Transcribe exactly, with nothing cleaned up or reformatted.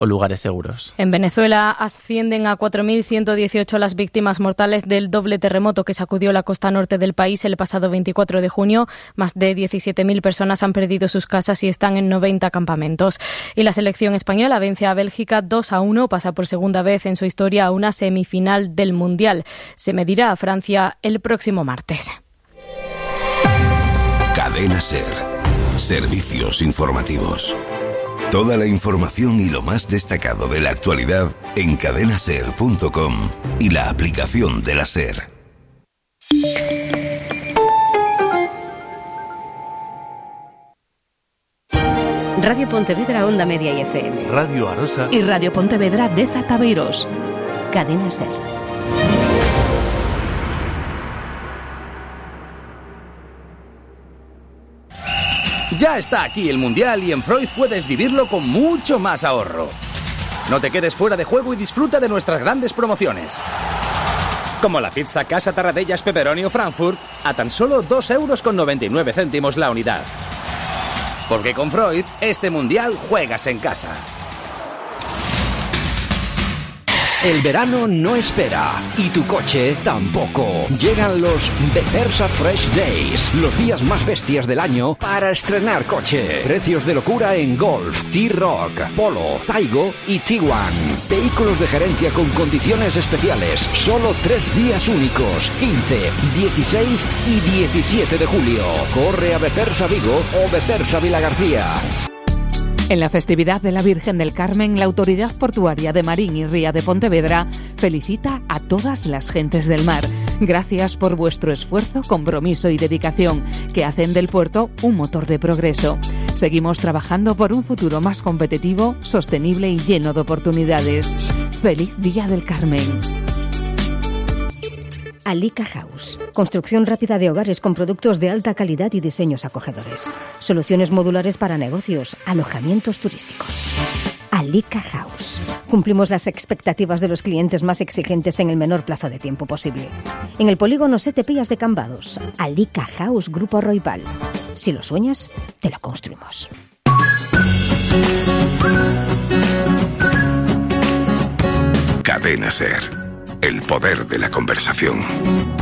o lugares seguros. En Venezuela ascienden a cuatro mil ciento dieciocho las víctimas mortales del doble terremoto que sacudió la costa norte del país el pasado veinticuatro de junio. Más de diecisiete mil personas han perdido sus casas y están en noventa campamentos. Y la selección española vence a Bélgica dos a uno, pasa por segunda vez en su historia a una semifinal del Mundial. Se medirá a Francia el próximo martes. Cadena SER. Servicios informativos. Toda la información y lo más destacado de la actualidad en cadena ser punto com y la aplicación de la SER. Radio Pontevedra Onda Media y F M. Radio Arosa y Radio Pontevedra de Zataveiros. Cadena SER. Ya está aquí el Mundial y en Freud puedes vivirlo con mucho más ahorro. No te quedes fuera de juego y disfruta de nuestras grandes promociones. Como la pizza Casa Tarradellas Pepperoni o Frankfurt a tan solo dos euros con noventa y nueve céntimos la unidad. Porque con Freud, este Mundial juegas en casa. El verano no espera y tu coche tampoco. Llegan los Befesa Fresh Days, los días más bestias del año para estrenar coche. Precios de locura en Golf, T-Roc, Polo, Taigo y Tiguan. Vehículos de gerencia con condiciones especiales. Solo tres días únicos, quince, dieciséis y diecisiete de julio. Corre a Befesa Vigo o Befesa Vilagarcía. En la festividad de la Virgen del Carmen, la Autoridad Portuaria de Marín y Ría de Pontevedra felicita a todas las gentes del mar. Gracias por vuestro esfuerzo, compromiso y dedicación, que hacen del puerto un motor de progreso. Seguimos trabajando por un futuro más competitivo, sostenible y lleno de oportunidades. ¡Feliz Día del Carmen! Alica House. Construcción rápida de hogares con productos de alta calidad y diseños acogedores. Soluciones modulares para negocios, alojamientos turísticos. Alica House. Cumplimos las expectativas de los clientes más exigentes en el menor plazo de tiempo posible. En el polígono Sete Pillas de Cambados. Alica House Grupo Roipal. Si lo sueñas, te lo construimos. Cadena SER. El poder de la conversación.